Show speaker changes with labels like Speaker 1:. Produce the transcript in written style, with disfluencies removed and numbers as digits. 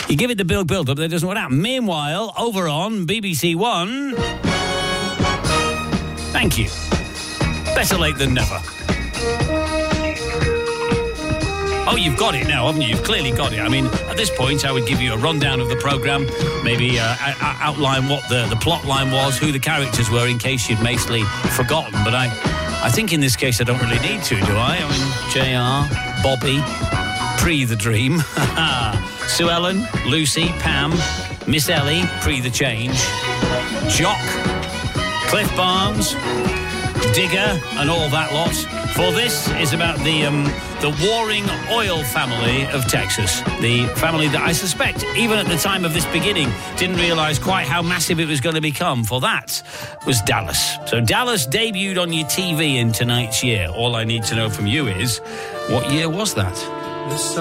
Speaker 1: You give it the build-up, that doesn't work out. Meanwhile, over on BBC One... Thank you. Better late than never. Oh, you've got it now, haven't you? You've clearly got it. I mean, at this point, I would give you a rundown of the programme, maybe outline what the plot line was, who the characters were, in case you'd mostly forgotten. But I think in this case I don't really need to, do I? I mean, JR, Bobby, pre the dream, Sue Ellen, Lucy, Pam, Miss Ellie, pre the change, Jock, Cliff Barnes, Digger, and all that lot. For this is about the warring oil family of Texas. The family that I suspect, even at the time of this beginning, didn't realise quite how massive it was going to become. For that was Dallas. So Dallas debuted on your TV in tonight's year. All I need to know from you is, what year was that?